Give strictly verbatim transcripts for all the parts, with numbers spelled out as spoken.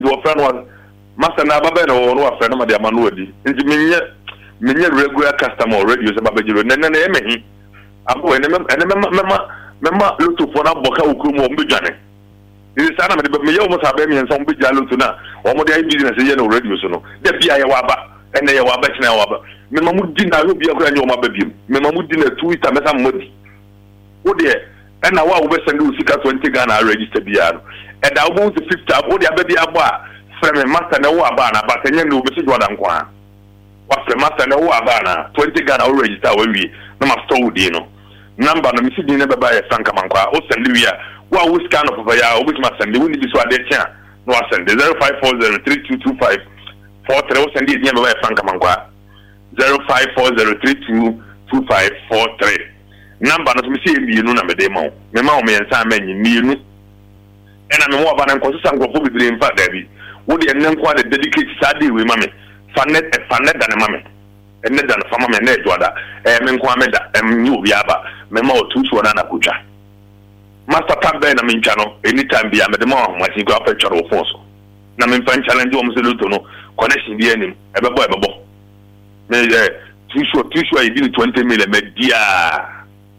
your friend was Master Nababeno or no friend of the Amanuadi. It's me regular customer radio Sabajiro, and then Emmy. I'm going to remember look to for a boca ukumo bijane. This is Anna, but me almost have any and some bijalutuna, or more business yellow radio sono. The P I Waba and they were back now. Memamudina will be a grand your baby. Memamudina two weeks and some money. Oh dear, and now we send you six twenty Ghana register piano. And I want to fifty up all the baby abba from master no abana, but then you will be one and one. What's the master no abana? Twenty Ghana register when we no must told you know. Number no missing never buy a Sanka Manqua, or send Louis. What was kind of a ya, which must send the windy this one, no send the zero five four zero three two two five four three, send it never buy a Sanka Manqua. Zero five four zero three two two five four three. Number not me see you know na me demo. Me ma o me nsa men yi nu. And I'm more about an consistent go for the in fact there be. Wo de enen kwa de dedicate sadi we mame. Fanet e fanet dan mame. Enne dan fa mame na ejoada. Eh me nkwa me da em nyi obi aba. Me ma o tutu na na kuja. Master tabbe na me ncha no anytime bia me de ma o machine go aperture wo phone so. Na me fan challenge o mo se luto no connection bi enim. E bebo e bebo. Me eh too sure too sure you did twenty million me dia.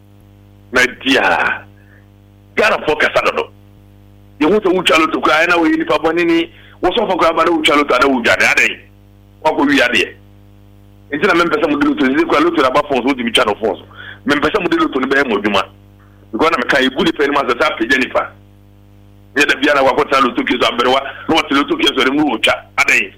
My dear, gotta focus on it. You want to Uchalo to cry now in Papanini, what's off of Gabano Uchalo to the Ujade? What will we add here? Instead of members of the look at about phones with the channel phones. Members of the look to the Bemo Juma. Because I'm a kind of good payment as a happy Jennifer. Yet the Biana Wakotalo took his umbrella, not to look at the move chat.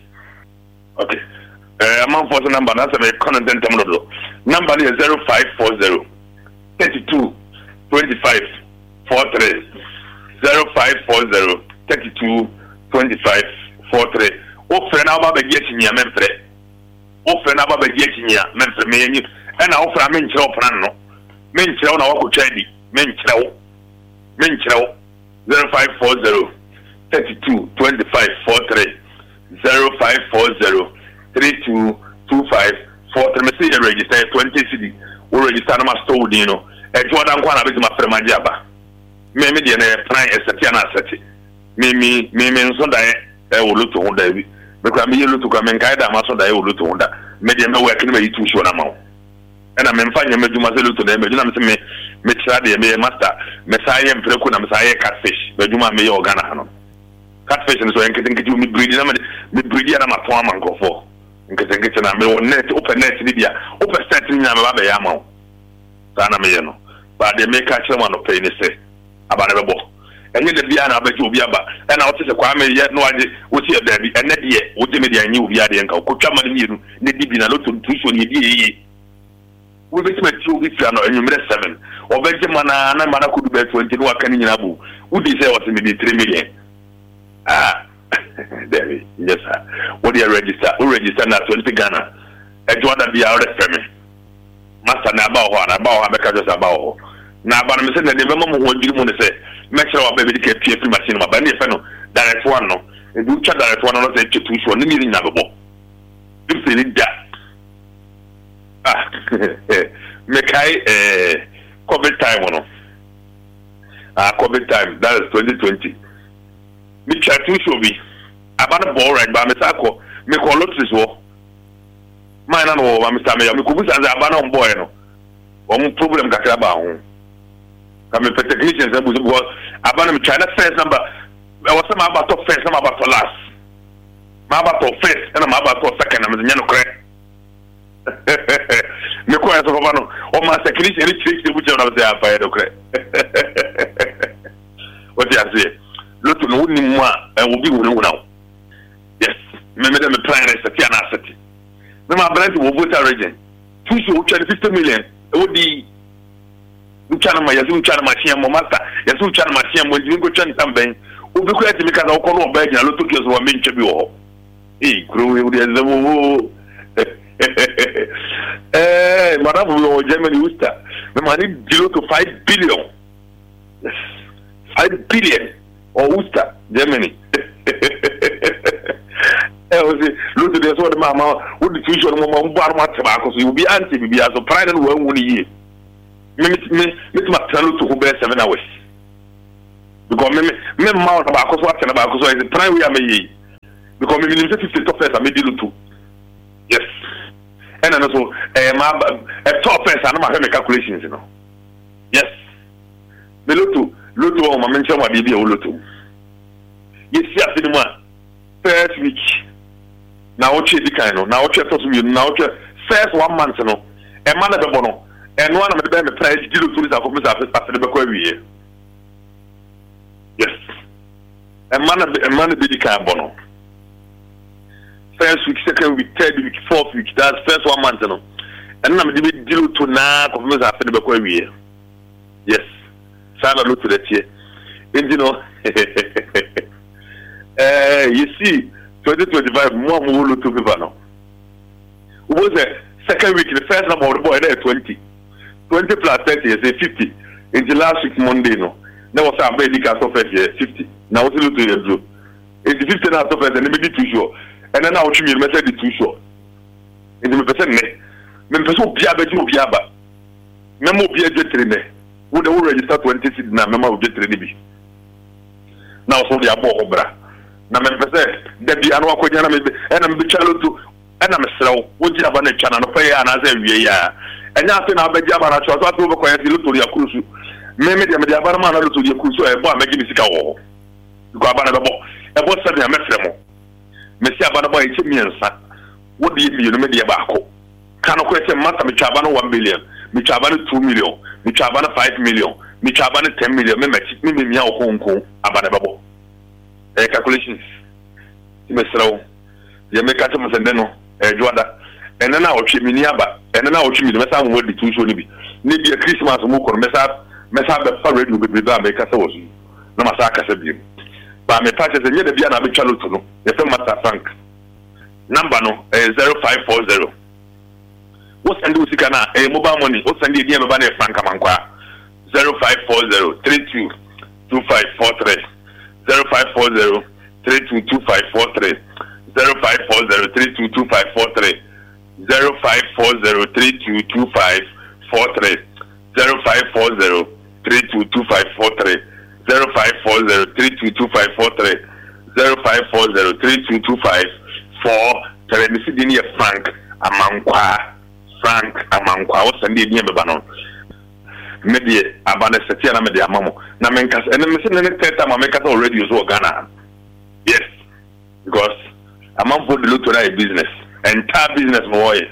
Okay. Uh, amount for the number, that's a content number is zero five four zero thirty-two twenty-five forty-three zero five four zero thirty-two twenty-five forty-three. O friend aba be get nya memfre. O friend aba be get nya memfre me yin. E na o friend me nkyere o friend no. Me nkyere na wako chadi. Me nkyere wo. Me nkyere wo. zero five four zero thirty-two twenty-five forty-three zero five four zero three two two five forty-three. Me say register twenty C D. We register na ma store you know. E Jordan kwa na be ma frema jaba. Me me de na plan eseti na aseti. Me me me me nso da e wo luto ho da bi. Me kwa me ye luto kwa me nkai da ma so da e wo luto ho da. Me de me work ni me yitu show na ma. E na me mfa nya me djuma se luto da me djuna me se me me tira de me master me saye mpreku na me saye catfish. Me djuma me ye organa hano. Catfish ni so enkete nkete me breed na me breed na ma to amankofo. Nkete nkete na me net open net ni bia. Open set ni na me ba be ya ma. Sana me ye no. But they make a chairman of pay, say, about a book. And you the Biana, I bet you'll be about, and I'll say, Kwame, yet no idea, what's your baby, and that year, what the media knew, the idea, and Kuchaman, you, the Dibina, not to two, ye. We bet me two weeks, and you made seven, or Benjamin, and Mana could be twenty, no, can in Abu, who deserves maybe three million. Ah, there, yes, sir. What do you register? Who register now twenty Ghana? And Jordan be out of family. Master Nabao, Nabao, Abacas about. Now, but I'm saying that the moment when you want to say, make sure our baby get P F machine, but any fellow, direct one, no, and you chat direct one, not say two, so you need another book. You feel it that. Ah, make I COVID time, no. Ah, COVID time, that is twenty twenty. Me chat two show be about a ball right by Messako, make all of this war. Mine and all, Mister Mayor, me could be as a banner boy, no. One problem, Kakaba. I'm a technician that was about China first number. I was some about top first, some about for last. My about first, and I'm about for second. I'm the Yano Crack. Me quite of one or my technician, which I was there by the crack. What do you say? Look to no more and will be one now. Yes, remember them plan as a Tiana city. Remember, brand will vote a region. Two should fifty million. It would be. Uchana ma yazu uchana machine mo master yazu uchana machine mo jingo chani tamben ubi ko yati mikaza okolo oba nya lo tokyo so me nche bi wo eh kuro we uri azabu eh madam wo Germany usta me mani below to five billion yes five billion or usta Germany eh o se lo to de so de mama wo di fusion mo mo bar ma tba ko so ubi anti bi bia so pride no wan woni yi me me me to matano to go seven hours because me me ma ba ko so atena ba ko so is try we am yi because me me fifty top first I me deal to. Yes. And then also eh ma a top first I no ma make calculations, you know. Yes. Me loto loto o ma mention wa bi bi o loto. Yes, yes, in one first week. Now what you kind of now what you to me now first one month no. E man be bono. And one of the price deal to this for me after the be yes. A man a man be the kind bono. First week, second week, third week, fourth week, that's first one month no. And I'm the deal to now for me after the be yes. Sada look to that here. And you know uh, you see twenty twenty-five more more look to people now. Who was the second week, the first number of the boy there twenty. twenty plus thirty is a fifty. In the last week Monday no. There was a baby cast off here fifty. Now what's it to do? In the fifty now off and then maybe too sure. And then I'll show you message too short. In the percent ne. Men person bia be ju bia ba. Memo bia je trene. Wo de wo register twenty cities na memo je trene bi. Now so dia bo obra. Na men person de bia no akonya na me and am be chalo to and am srew. Wo ji aba na twa na no pay ya na za wie ya. Enya ase na abaji aba na twa so ato be koya ti luto ya kurusu. Me me dia me dia aba na na luto ya kurusu e bo amagi mi sika wo. Ko aba na be bo. E bo se dia me fremo. Messi abana boy eche miensa what do you mean me dey baako kan ko eche mata me twaba no one million me twaba no two million me twaba no five million me twaba no ten million me mechi me me mia okonko abana babo eh calculations me srawo ye me kata mo sende no eh joada ene na o twe mini aba ene na o twe mini me sa mo di two show ni bi ni bi Christmas mo ko me sa me sa be fa radio be be ba me kasa wo su na ma sa kasa bi ba me patch se nye de bia na be twalo to no ye fe Master Frank number no eh zero five four zero wo send wo sika na eh mobile money wo send e dia me ba na Frank amankwa zero five four zero three two two five four three zero five four zero three two two five four three zero five four zero three two two five four three zero five four zero three two two five four three zero five four zero three two two five four three zero five four zero three two two five four three zero five four zero three two two five four three. This is the Frank Amankwa. Frank Amankwa. What's the name of the Maybe about the Satiana Media Mamo. Now, Menkas, and I'm saying the third time I make already use Ghana. Yes, because I'm on board the look to that business. Entire business, boy.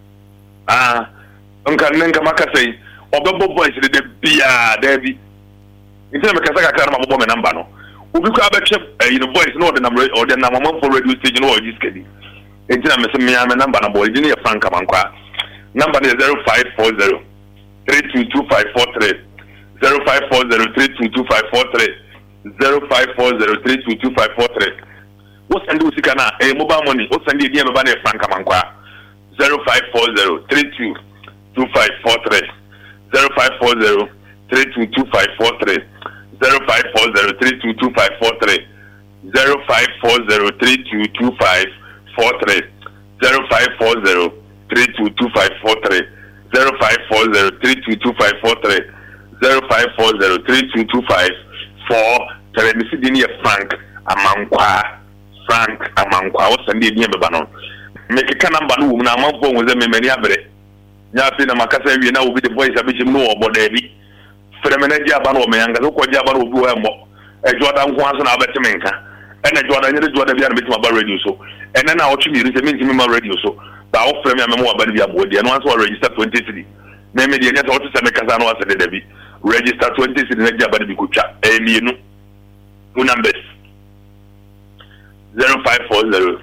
Ah, Uncle Nenkamaka say, Obo boys, the beer, Debbie. Instead of Kasaka Karma Bomb number no. We could have a you know voice no the number or the number for radio station or this kid. Instead of me I'm a number number engineer Frank Amankwa. Number is zero five four zero three two two five four three zero five four zero three two two five four three zero five four zero three two two five four three. What's and do sikana a mobile money? What's and the name of Frank Amankwa? Zero five four zero three two two five four three zero five four zero three two two five four three zero five four zero three two two five four three zero five four zero three two two five four three zero five four zero three two two five four three zero five four zero three two two five four three zero five four zero three two two five four three. This is the name Frank Amankwa. Frank Amankwa. What's the name of the make a number no na manfo wo ze memani abere nya fi na makasa wi na obi the voice abishim no oboda bi fremena ji aba no me yanga ko ji aba no obi wo mo e joda nko anso na abetime nka e na joda nyere joda bia na betima ba radio so e na na ochi mi ri se mi ntimi ma radio so ba wo frem ya memo aba bia bo de no anso register twenty-three na me de nya so to se me kasa no ase de bi register twenty-three na ji aba bi ko twa e mi nu two numbers zero five four zero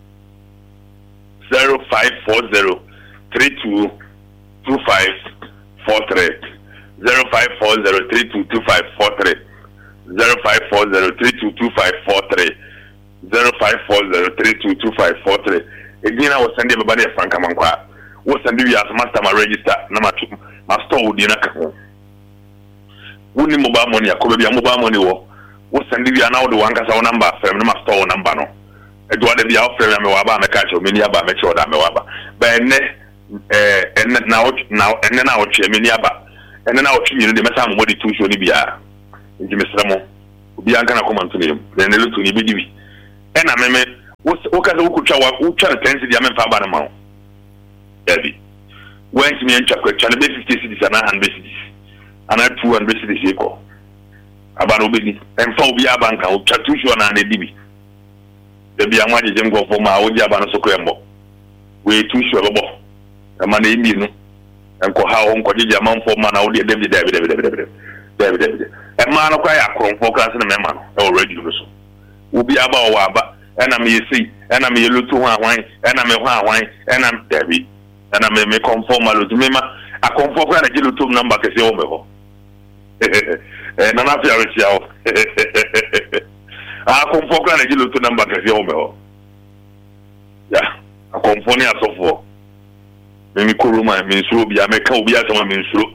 zero five four zero three two two five four three zero five four zero three two two five four three zero five four zero three two two five four three zero five four zero three two two five four three. Again, I was sending everybody a Frank Amankwa. Was sending you as master my register number two. My store would be na kako. We need mobile money. I could be a mobile money. Was sending you now the one case number from my store number no. Edward the out frame me waba me catch me aba me choda me waba ba ene eh ene na now ene na o che me ni aba ene na o twi ni de mesa mo di tu show ni bia nti mesra mo obi anka na comment ni ene lu tu ni bi di bi ena me me wo Oka so ku twa wa twa na ten cedi amemfa aba na ma wo David when me and chakwa twa na be fifty cedis na one hundred cedis ana two hundred cedis eko aba no be ni emfa obi aba nka o twa tu sure na na dibi de bia nwa jeje ngofo ma wo di aba no soko embo we tu sure bebo e ma na imi no enko ha o nko jeje amanfo ma na wo di David David David David David David e ma no kwa ya kronfo class na me ma no e already no so obi aba o aba ena me yesi ena me yelutu ho ahwan ena me ho ahwan ena David ena me me conform alotu me ma a conform kwa na jelutu number kese o me ho eh na na fi arisia o a conform kwa na jelutu number kese o me ho ya a conform ni asofo me mi kuruma me nsuro bia me ka obi asoma me nsuro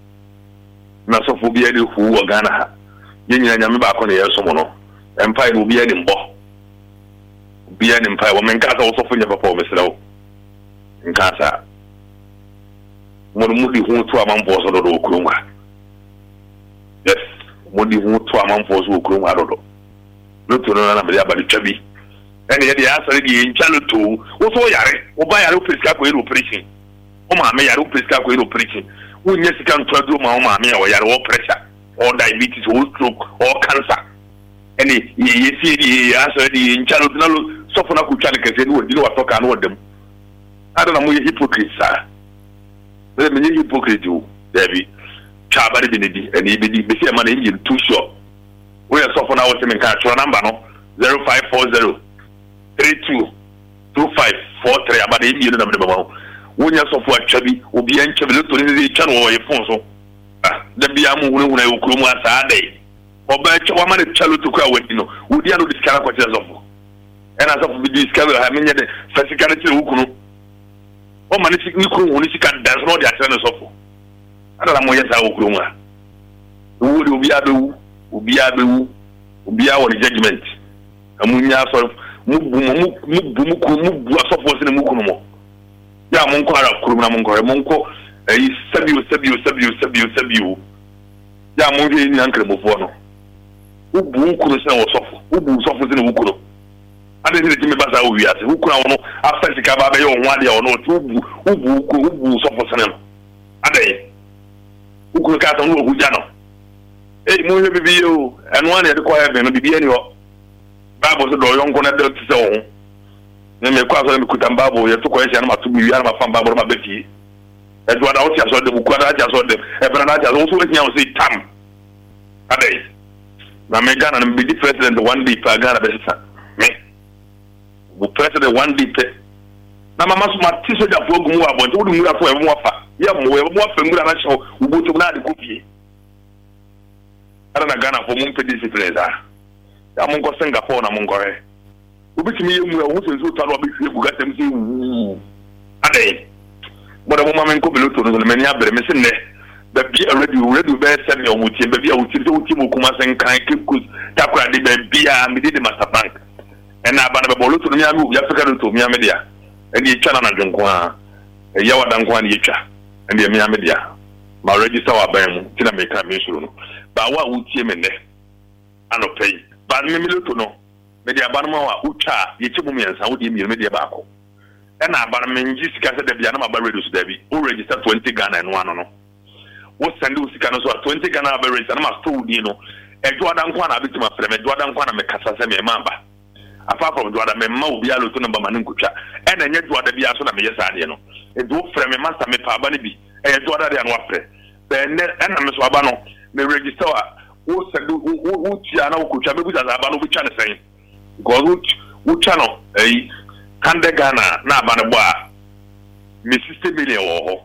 na asofo bia de hu o Ghana ha yenyina nyame ba ko na yeso mo no empire no bia ni mbo bia ni empire wo men ka sa wo sofo nya papa o mesra wo nka sa mo mu di hu to amamfo so do do kuruma yes mo di hu to amamfo so kuruma do do no to no na me abali twabi ene ye de asare di nchalo to wo so yare wo ba yare o preska ko ero operation o ma me yare o preska ko ero operation wo nya sika ntwado ma o ma me ya wo yare wo pressure or diabetes or stroke or cancer ene ye ye di asare di nchalo na lo sofo na ku twa ne kese ni wo di no watoka na wodam ada na mo ye hypocrite sa le me ye hypocrite o David cha ba de binedi ene be di be se ma na yin too sure we are sofo na wo se me kan tro number no zero five four zero three two two five four three abade yin no na me ba wo nya sofo atwabi obi an twabi to ni ze twa no wo ye fon so ah da bia mu hunu hunu e okuru mu asa adai oba twa wa ma de chalo to kwa wadi no wo dia no diskara kwa tira sofo ena sofo bi diskara ha me nya de fasikara tira hukunu o ma ni kuru hunu sika dance no de atira no sofo ada la mo ye sa okuru mu a wo de obi abewu obi abewu obi a wo judgment amunya so mu bu mu mu bu mu ku mu bu asofo se ne mu kunu mo ya mo nko ara kuru na mo nko mo nko eh sabiu sabiu sabiu sabiu sabiu ya mo de ni ankre mo fo no u bu kunu se wo sofo u bu sofo se ne wo kunu ade ni de me basa wo wiase wo kunu wono after sika ba be yo ho ade wono u bu u bu ku u bu sofo se ne no ade u kunu ka tan wo huja no eh mo he bibi yo eno ane de ko he no bibi ani ho babo so do yo nko na de tse wo ne me kwa so me kuta babo ye to ko ye na matu bi ya na mafam babo ma beti e do da o ti aso de bu kwa da ti aso de e bra na ti aso so we nya o say tam ade na me Ghana na be di president one day pa Ghana be sita me bu president one day pe na mama so ma ti so da fo gumu wa bo ti wo du mu afo e mu afa ya mo we mu afa mu na na cho wo to na de kopie ara na Ghana fo mu pe discipline da ya mo ko Singapore na mo ngore obitimi ye mu e wo so so ta no be fi ku gatem si wu ade mo da mo ma men ko beloto no me ni abere me se ne da bi already already be se me o mu tie be bi a wo tie so tie mo kuma sen kan kekus takura de be bi a me de master bank e na aba na be beloto no mi ame ya fika no to mi ame dia e di twa na na dwenko a e ya wada nko a ne twa e di mi ame dia ma register wa ban mu tina me ka me suru no ba wa wo tie me ne ano pay ba me mi loto no me dia ba no ma wa utwa ye che mu mi ensa wo di mi me dia ba ko e na ba me nji sika se da bia na ma ba register da bi wo register twenty Ghana no ano no wo send wo sika no so twenty Ghana ba register na ma store di no e jo ada nko na abitima frem e jo ada nko na me kasa se me ma ba apart from jo ada me ma obi a loto number ma ne nkotwa e na nya jo ada bia so na me yesa ade no e do frem me master me pa ba ne bi e jo ada de anu afre be ne e na me so aba no me register a wo send wo wo tia na wo kotwa me bu za aba no bu twa ne sen because wo wo twa no eh Kande Ghana na aba ne bo a me sixty million wo ho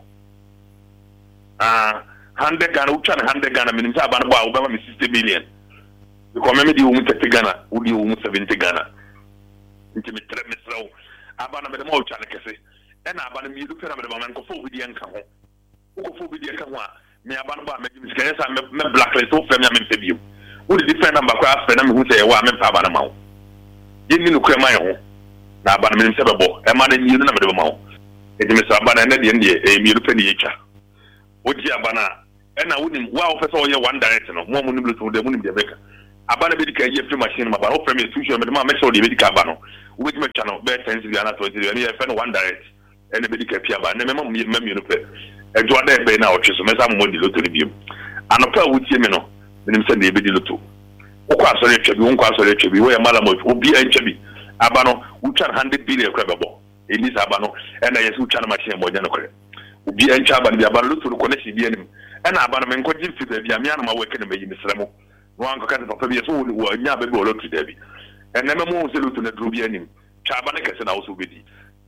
ah hande Ghana wo twa ne hande Ghana me nim sa aba ne bo a wo ba me sixty million because me di wo mu thirty Ghana wo di wo mu seventy Ghana nti me tre me srawo aba na me de mo twa ne kese e na aba ne mi du pera me de ma nko fo bi di enka ho wo fo bi di enka ho a me aba ne bo a me di sika yesa me blacklist wo fe me am mpe bio wo di different number kwa afa na me hu se ye wa me pa aba na ma wo ye ni no kra ma ye ho na aba na me se bebo e ma na ni na me de ma wo e di me sa aba na na de ndie e mi du pe ni yetwa wo di aba na e na wo ni wa wo fe so ye one direct no mo mo ni bluetooth de mo ni de beka abana be dika ye free machine ma ba o frame two show me ma make sure the be dika ba no we me channel be ten cedi ana twenty cedi e fe no one direct ene be dika pia ba ne me ma me me no pe ejo ada be na o twe so me sa mo di loto ni biem anopa wutie me no menim se na e be di loto okwa asore twa bi wonko asore twa bi wo ya mala mo obi an twa bi aba no wucha one hundred billion kwa bebo elisa aba no ena yesu wucha na machine mo nya no kore obi an twa aba no bi aba loto no kone si bi anim ena aba no me nko ji fi bi amia no ma weke no meyi misremo no anko ka papa bi yesu wo nya be bi wo loto da bi ena me mo se loto na dro bi anim twa aba ne kese na wo so bedi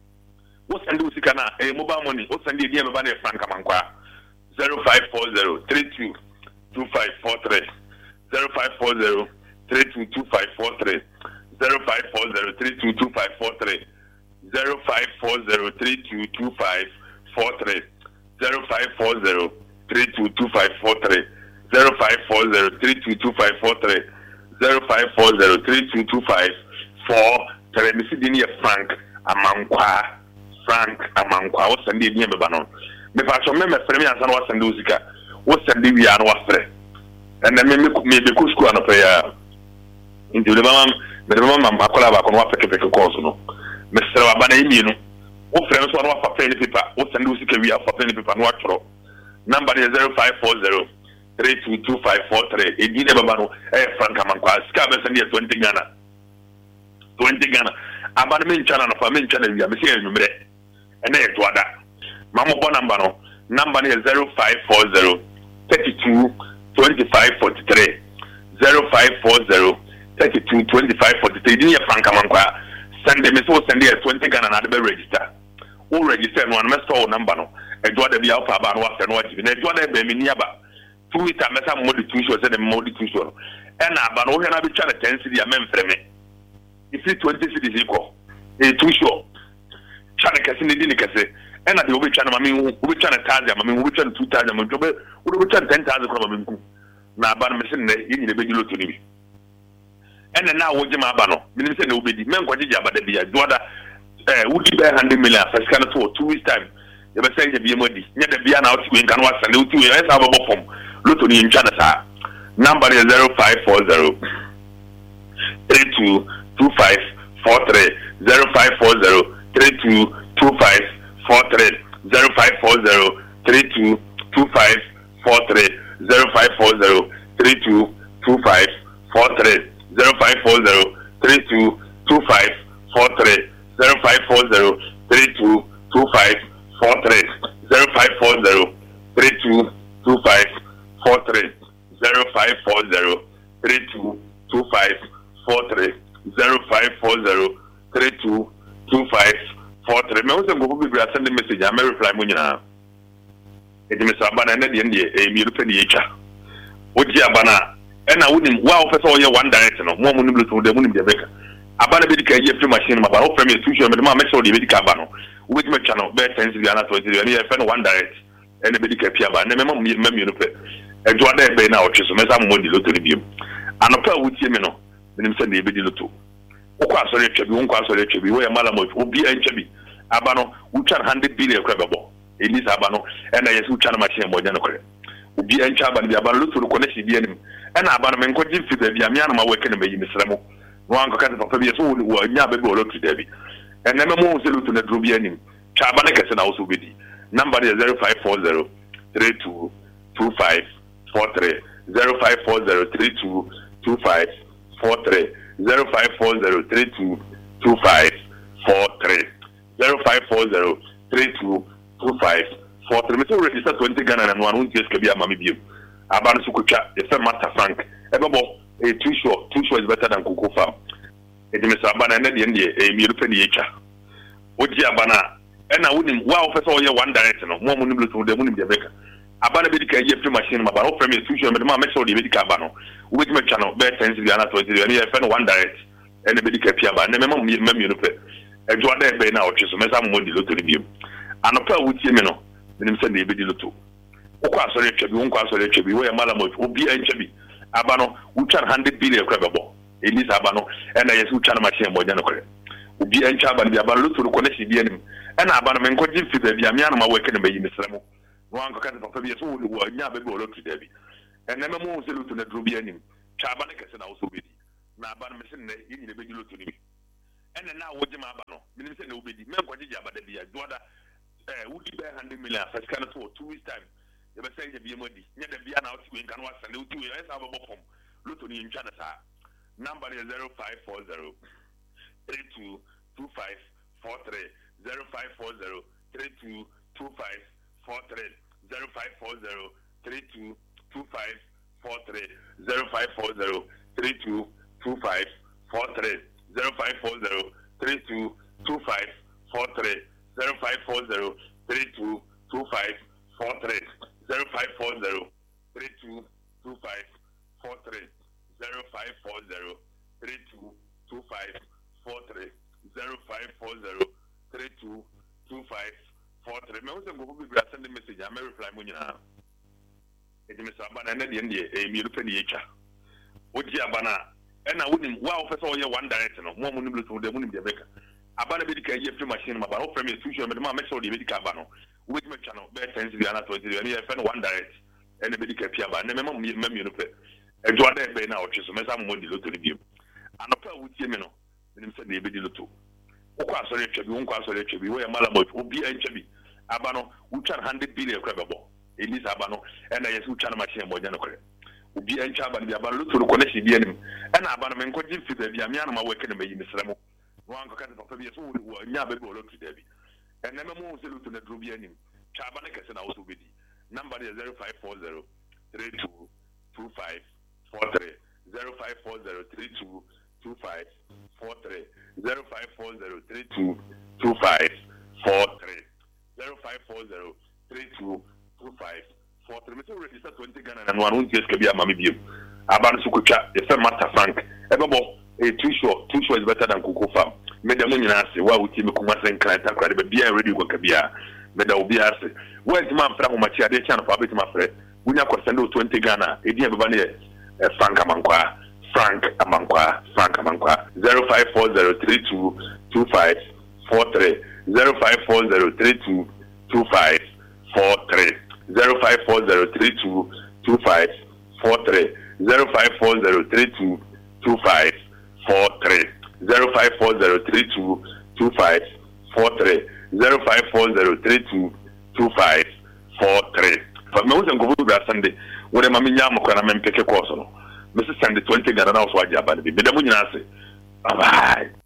wo send wo sika na eh mobile money wo send e dia me ba na franka mankwa zero five four zero three two two five four three zero five four zero three two two five four three zero five four zero three two two five four three zero five four zero three two two five four three zero five four zero three two two five four three zero five four zero three two two five four three zero five four zero three two two five four three Mister Dini Frank Amankwa Frank Amankwa wo send e dia me ba no me fa so me me frɛ me ansa na wa send wo sika wo send wi an wa frɛ and me me me be ku school anɔpɛ ya nti le mama me mama ma akola ba ko no wa peke peke course no me srɛ wa ba na imi no wo frɛ me so na wa fa pen paper wo send wo sika wi afa pen paper no wa tro number is zero five four zero three two two five four three e di ne baba no eh Frank Amankwa sika be send e twenty Ghana twenty Ghana aba na me nchana no fa me nchana wi me se enumre ene e to ada mama bo number no number is zero five four zero three two twenty-five forty-three zero five four zero thirty-two twenty-five forty-three didn't you Frank Amankwa send them so send you twenty Ghana na be register o register no na store number no e do da bia opa ba no wa fe no waji na e do da be me ni aba two weeks amesa mo di two show say dem mo di two show e na aba no wo hwe na be twa na ten cedi amem frɛ me if twenty cedi equal e two show twa na kase ne di ne kase e na de wo be twa na mami wo be twa na thousand mami wo be twa na two thousand mo do be wo be twa na ten thousand ko mami ku na aba no me se ne yi ne be di loto ni bi ene na wo je ma aba no me se ne wo be di me nko je aba da bia do da eh wo di be one hundred million first kind of two weeks time e be say je bi mo di nya da bia na wo ti nkan wa sane wo ti we e sa bo pom loto ni ntwa na sa number is zero five four zero three two two five four three zero five four zero three two two five four three zero five four zero three two two five four three zero five four zero three two two five four three zero five four zero three two two five four three zero five four zero three two two five four three zero five four zero three two two five four three zero five four zero three two two five four three zero five four zero three two two five four three me wose go bi bra send message am reply mo nyina e di me sa bana na de ndie e mi rupe ni echa oji abana e na wonim wa wo pese wo ye one direct no mo mo nim lutu de mo nim de beka abana be di ka ye free machine ma ba wo frame two show me ma make sure de be di ka ba no wo be di channel be ten cedi ana twenty cedi e fe no one direct e na be di ka pia ba na me ma me mi rupe e jo ada be na o twe so me sa mo di lutu ni biem anopa wutie me no menim se na e be di lutu okwa asore twa bi wonko asore twa bi wo ya mala mo obi an twa bi aba no wucha one hundred billion kwa bebo elisa aba no ena yesu wucha na machine mo nya no kore obi an twa aba no bi aba no to ko na si bi anim ena aba no me nko ji fi bi amia no ma weke no meyi misremo no anko ka papa bi yesu wo nya be bi wo lotu da bi ena me mo se lotu na dro bi anim twa aba na kese na wo so bedi number is zero five four zero three two two five four three zero five four zero three two two five four three zero five four zero three two two five four three zero five four zero three two two five four three. Me so register twenty Ghana and one unti eska bia mami biem. Aba no sukutwa e fe Master Frank. E bebo e too sure, too sure is better than Cocoa Farm. E di me so aba na na de ndie e mi rupe ni echa. Oji aba na e na wonim wa wo pese wo ye one direct no. Mo mo nim lutu de mo nim de beka. Aba na be di ka ye free machine ma ba wo frame too sure me ma make sure de be di ka aba no. Wo be di me channel be ten cedi ana twenty cedi e fe no one direct. E na be di ka pia ba na me ma me mi rupe. Ejo ada be na o twe so me sa mo di loto ni biem anopa wutie me no menim se na e be di loto okwa asore twa bi wonko asore twa bi wo ya mala mo obi an twa bi aba no wucha one hundred billion kwa bebo elisa aba no e na yesu wucha na machine mo nya no kore obi an twa aba bi aba loto ko na si bi anim e na aba no me nko ji fi bi amia no ma weke na bayi misremo no anko ka papa bi yesu wo nya be bi wo loto da bi e na me mo se loto na dro bi anim chaba ne kese na wo so bedi na aba no me se ne yin ne bedi loto ni ene na wo je ma aba no me se ne wo bedi me ko je aba da bia doda eh wo di be one hundred million first kind for two weeks time e be say je bia modi nya da bia na wo ti kan wa sane wo ti we esa bo bopom loto ni ntwa na sa number is zero five four zero three two two five four three zero five four zero three two two five four three zero five four zero three two two five four three zero five four zero three two two five four three zero five four zero three two two five four three zero five four zero three two two five four three zero five four zero three two two five four three zero five four zero three two two five four three zero five four zero three two two five four three. Me wose go be send the message I may reply mo nyina. E di me saba na na de ndie e mi rupa ni etwa. Oji abana e na wonim wa wo pese wo ye one direct no mo mo nim lutu de mo nim de beka. Abana be di ka ye free machine ma ba ho frame institution me de ma me so de be di ka ba no. Wo di me twa no be ten bi ana twenty bi e fe no one direct. E na be di ka pia ba na me ma me me no pe. E do ada be na o twe so me sa mo di lutu ni bi. Anopa wo tie me no. Me nim se de be di lutu. Ukwa asore twa bi unkwa asore twa bi wo ye mala mo obi an twa bi. Abano uchan one hundred billion kwebebo elisa abano ena yesu uchan machine mo nyano kore obi encha abano bi abano lutu ko na hidi anim ena abano men ko jimfi da bi amia na ma weke na bayi misremo no anko ka papa bi yesu wo nya ba bi lutu da bi ena me mo se lutu na dro bi anim cha abano kese na wo so bedi number is zero five four zero three two two five four three zero five four zero three two two five four three zero five four zero three two two five four three zero five four zero three two two five four three. Mister register twenty Ghana and one won't just be a mammy beam. Aban Sukucha, the firm Master Frank. Everbo, a too short, too short is better than Cocoa Farm. Madam Munasi, why would you Kumas and Client Aqua be a ready work a beer? Madam Obiase. Where's man from Machia, the channel of my friend? We now send twenty Ghana, a dear Bavania, Frank Amankwa, Frank Amankwa, Frank Amankwa, zero five four zero three two two five four three. Zero five four zero three two two five four three zero five four zero three two two five four three zero five four zero three two two five four three zero five four zero three two two five four three zero five four zero three two two five four three. But me wose ngobu bra Sunday wore ma me nya amkora me mpeke course no me se Sunday twenty Ghana na so agya ba ne bi me da mu nyina ase. Bye bye.